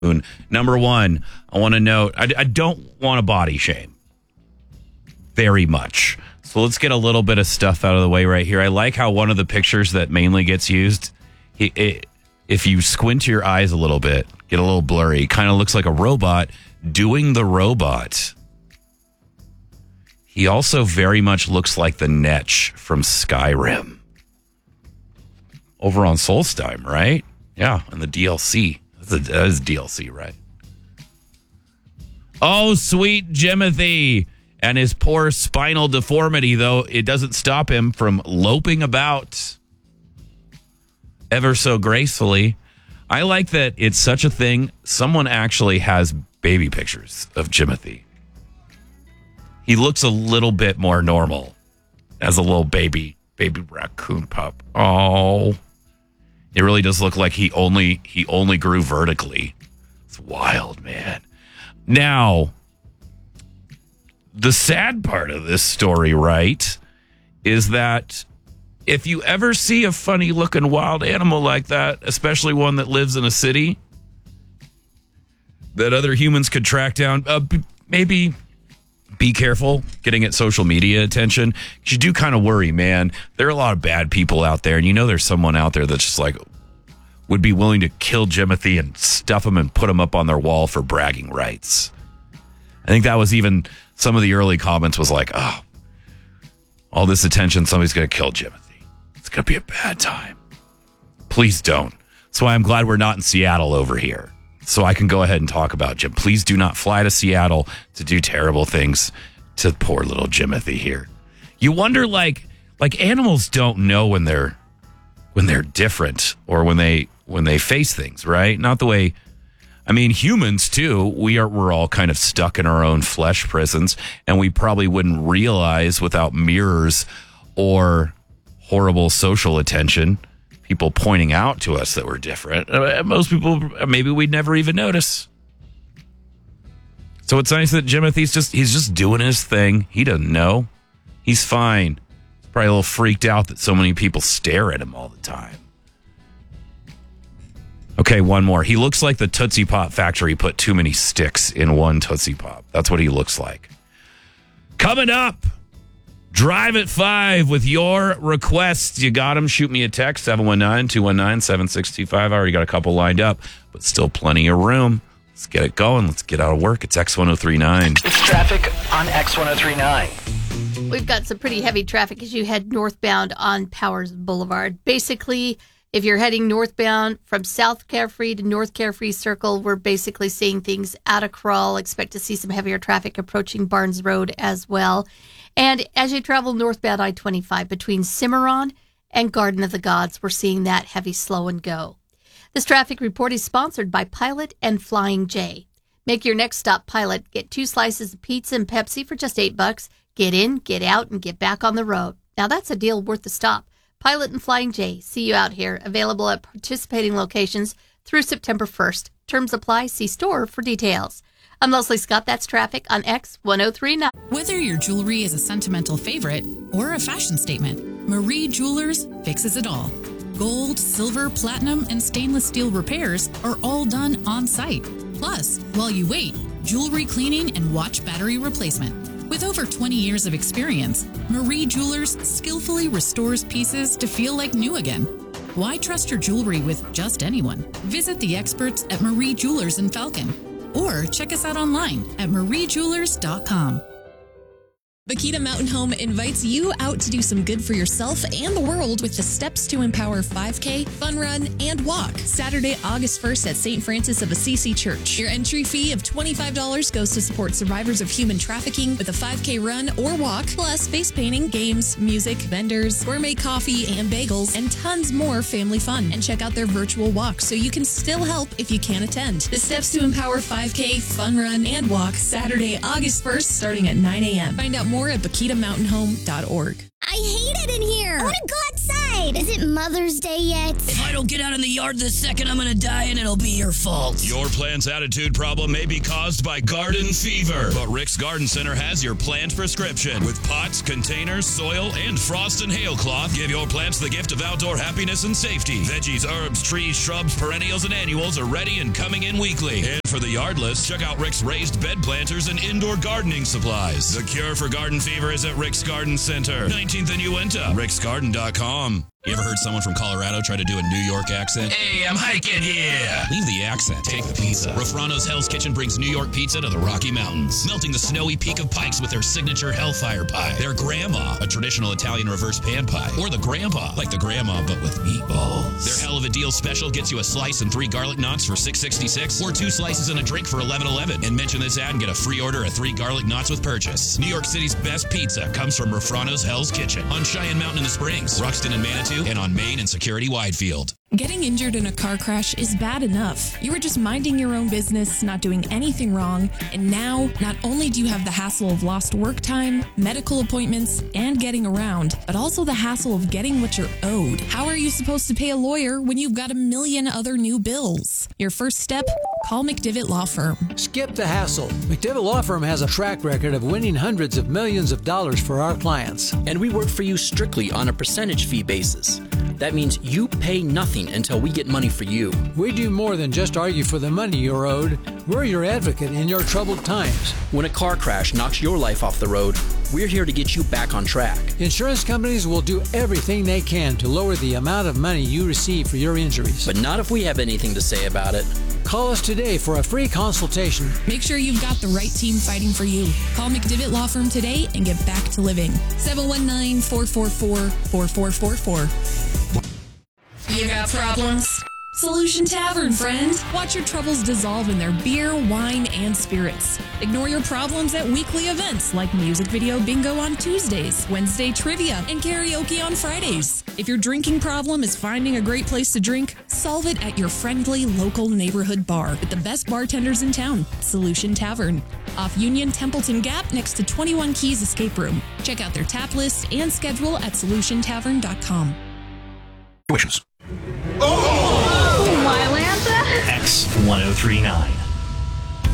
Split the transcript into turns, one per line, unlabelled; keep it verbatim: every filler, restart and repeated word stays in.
Number one, I want to note, I, I don't want to body shame very much. So let's get a little bit of stuff out of the way right here. I like how one of the pictures that mainly gets used, it, it, if you squint your eyes a little bit, get a little blurry, kind of looks like a robot doing the robot. He also very much looks like the Netch from Skyrim. Over on Solstheim, right? Yeah, and the D L C. That's a, that is D L C, right? Oh, sweet Jimothy. And his poor spinal deformity, though, it doesn't stop him from loping about ever so gracefully. I like that it's such a thing. Someone actually has baby pictures of Jimothy. He looks a little bit more normal as a little baby, baby raccoon pup. Oh, it really does look like he only he only grew vertically. It's wild, man. Now, the sad part of this story, right, is that if you ever see a funny looking wild animal like that, especially one that lives in a city that other humans could track down, uh, b- maybe be careful getting it social media attention. You do kind of worry, man. There are a lot of bad people out there, and you know there's someone out there that's just like would be willing to kill Jimothy and stuff him and put him up on their wall for bragging rights. I think that was even some of the early comments was like, oh, all this attention, somebody's going to kill Jimothy. It's going to be a bad time. Please don't. That's why I'm glad we're not in Seattle over here. So I can go ahead and talk about Jim. Please do not fly to Seattle to do terrible things to poor little Jimothy here. You wonder, like, like animals don't know when they're when they're different or when they when they face things, right? Not the way. I mean, humans too. We are we're all kind of stuck in our own flesh prisons, and we probably wouldn't realize without mirrors or horrible social attention, people pointing out to us that we're different. Most people, maybe we'd never even notice. So it's nice that Jimothy's just, he's just doing his thing. He doesn't know. He's fine. He's probably a little freaked out that so many people stare at him all the time. Okay, one more. He looks like the Tootsie Pop factory put too many sticks in one Tootsie Pop. That's what he looks like. Coming up, Drive at five with your requests. You got them. Shoot me a text, seven one nine, two one nine, seven six two five. I already got a couple lined up, but still plenty of room. Let's get it going. Let's get out of work. It's X ten thirty-nine.
It's traffic on X ten thirty-nine.
We've got some pretty heavy traffic as you head northbound on Powers Boulevard. Basically, if you're heading northbound from South Carefree to North Carefree Circle, we're basically seeing things out of crawl. Expect to see some heavier traffic approaching Barnes Road as well. And as you travel northbound I twenty-five between Cimarron and Garden of the Gods, we're seeing that heavy slow and go. This traffic report is sponsored by Pilot and Flying J. Make your next stop Pilot. Get two slices of pizza and Pepsi for just eight bucks. Get in, get out, and get back on the road. Now that's a deal worth the stop. Pilot and Flying J. See you out here. Available at participating locations through September first. Terms apply. See store for details. I'm Leslie Scott. That's traffic on X ten thirty-nine.
Whether your jewelry is a sentimental favorite or a fashion statement, Marie Jewelers fixes it all. Gold, silver, platinum, and stainless steel repairs are all done on site. Plus, while you wait, jewelry cleaning and watch battery replacement. With over twenty years of experience, Marie Jewelers skillfully restores pieces to feel like new again. Why trust your jewelry with just anyone? Visit the experts at Marie Jewelers in Falcon. Or check us out online at marie jewelers dot com.
Bakita Mountain Home invites you out to do some good for yourself and the world with the Steps to Empower five K, Fun Run, and Walk. Saturday, August first at Saint Francis of Assisi Church. Your entry fee of twenty-five dollars goes to support survivors of human trafficking with a five K run or walk, plus face painting, games, music, vendors, gourmet coffee and bagels, and tons more family fun. And check out their virtual walk so you can still help if you can't attend. The Steps to Empower five K, Fun Run, and Walk, Saturday, August first, starting at nine a.m. Find out more at bakita mountain home dot org.
I hate it in here. I want to go outside. Is it Mother's Day yet?
If I don't get out in the yard this second, I'm gonna die and it'll be your fault.
Your plant's attitude problem may be caused by garden fever, but Rick's Garden Center has your plant prescription. With pots, containers, soil, and frost and hail cloth, give your plants the gift of outdoor happiness and safety. Veggies, herbs, trees, shrubs, perennials, and annuals are ready and coming in weekly. And for the yardless, check out Rick's raised bed planters and indoor gardening supplies. The cure for garden fever is at Rick's Garden Center, nineteenth and Uinta, ricks garden dot com. You ever heard someone from Colorado try to do a New York accent? Hey, I'm hiking here. Leave the accent. Take the pizza. Rafrano's Hell's Kitchen brings New York pizza to the Rocky Mountains, melting the snowy peak of Pikes with their signature Hellfire Pie, their Grandma, a traditional Italian reverse pan pie, or the Grandpa, like the Grandma but with meatballs. Their Hell of a Deal special gets you a slice and three garlic knots for six sixty-six, or two slices and a drink for eleven eleven. And mention this ad and get a free order of three garlic knots with purchase. New York City's best pizza comes from Rafrano's Hell's Kitchen on Cheyenne Mountain in the Springs, Ruxton and Manitou, and on Main and Security Widefield.
Getting injured in a car crash is bad enough. You were just minding your own business, not doing anything wrong, and now not only do you have the hassle of lost work time, medical appointments, and getting around, but also the hassle of getting what you're owed. How are you supposed to pay a lawyer when you've got a million other new bills? Your first step? Call McDivitt Law Firm.
Skip the hassle. McDivitt Law Firm has a track record of winning hundreds of millions of dollars for our clients.
And we work for you strictly on a percentage fee basis. That means you pay nothing until we get money for you.
We do more than just argue for the money you're owed. We're your advocate in your troubled times.
When a car crash knocks your life off the road, we're here to get you back on track.
Insurance companies will do everything they can to lower the amount of money you receive for your injuries.
But not if we have anything to say about it.
Call us today for a free consultation.
Make sure you've got the right team fighting for you. Call McDivitt Law Firm today and get back to living. seven one nine, four four four, four four four four. You got problems? Solution Tavern, friend. Watch your troubles dissolve in their beer, wine, and spirits. Ignore your problems at weekly events like music video bingo on Tuesdays, Wednesday trivia, and karaoke on Fridays. If your drinking problem is finding a great place to drink, solve it at your friendly local neighborhood bar with the best bartenders in town, Solution Tavern. Off Union Templeton Gap next to twenty-one Keys Escape Room. Check out their tap list and schedule at solution tavern dot com.
Wishes.
Oh! Mylanta?
X ten thirty-nine.